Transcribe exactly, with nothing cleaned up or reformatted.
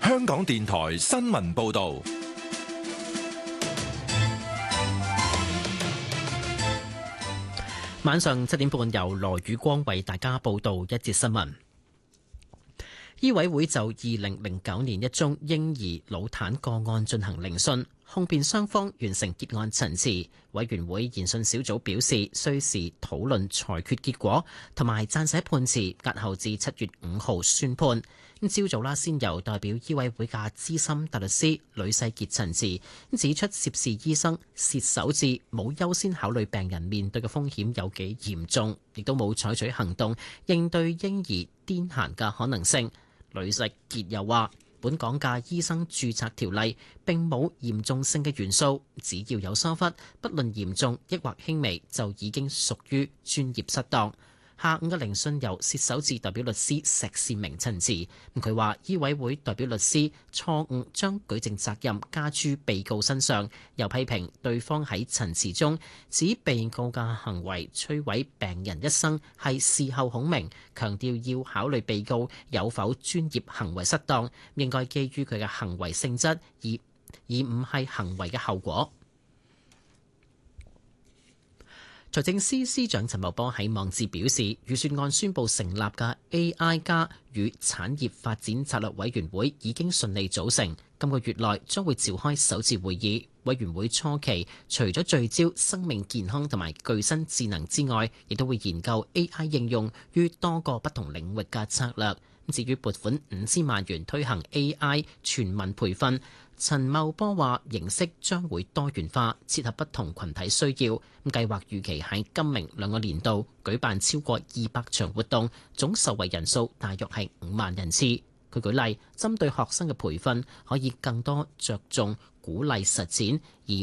香港電台新聞報道。 晚上七點半，由羅宇光為大家報道一節新聞。醫委會就二零零九年一宗嬰兒腦癱個案進行聆訊，控辯雙方完成結案陳詞。委員會研訊小組表示，需時討論裁決結果，同埋撰寫判詞，押後至七月五號宣判。咁朝早啦，先由代表醫委會嘅資深大律師呂世傑陳詞，指出涉事醫生薛守志冇優先考慮病人面對嘅風險有幾嚴重，亦都冇採取行動應對嬰兒癲癇嘅可能性。呂世傑又話，本港嘅醫生註冊條例並冇嚴重性嘅元素，只要有疏忽，不論嚴重抑或輕微，就已經屬於專業失當。下午嘅聆訊由薛守志代表律師石善明陳詞，佢話醫委會代表律師錯誤將舉證責任加諸被告身上，又批評對方喺陳詞中指被告嘅行為摧毀病人一生係事後孔明，強調要考慮被告有否專業行為失當，應該基於佢嘅行為性質，而而唔係行為嘅後果。財政司司長陳茂波喺網誌表示，預算案宣布成立嘅 A I 加與產業發展策略委員會已經順利組成，今個月內將會召開首次會議。委員會初期除咗聚焦生命健康同埋具身智能之外，亦都會研究 A I 應用於多個不同領域嘅策略。至於撥款五千萬元推行 A I 全民培訓，陳茂波話形式將會多元化，切合不同群體需要。咁計劃預期喺今明兩個年度舉辦超過二百場活動，總受惠人數大約係五萬人次。佢舉例，針對學生嘅培訓可以更多着重鼓勵實踐，而